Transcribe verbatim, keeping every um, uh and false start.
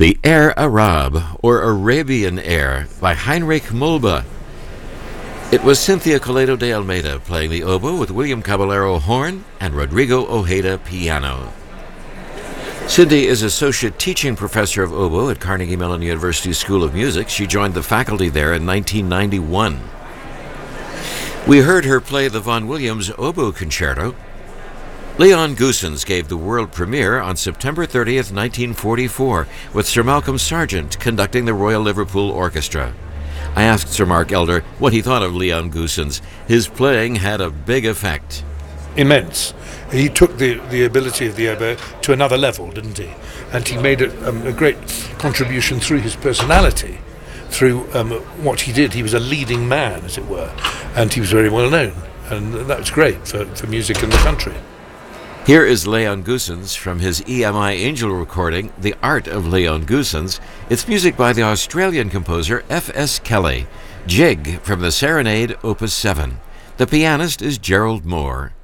The Air Arab, or Arabian Air, by Heinrich Mulba. It was Cynthia Coleto de Almeida playing the oboe with William Caballero horn and Rodrigo Ojeda piano. Cindy is Associate Teaching Professor of Oboe at Carnegie Mellon University School of Music. She joined the faculty there in nineteen ninety-one. We heard her play the Vaughan Williams Oboe Concerto. Leon Goossens gave the world premiere on September thirtieth, nineteen forty-four, with Sir Malcolm Sargent conducting the Royal Liverpool Orchestra. I asked Sir Mark Elder what he thought of Leon Goossens. His playing had a big effect. Immense. He took the, the ability of the oboe to another level, didn't he? And he made a, um, a great contribution through his personality, through um, what he did. He was a leading man, as it were, and he was very well known. And that was great for, for music in the country. Here is Leon Goossens from his E M I Angel recording, The Art of Leon Goossens. It's music by the Australian composer F S Kelly. Jig from the Serenade, Opus seven. The pianist is Gerald Moore.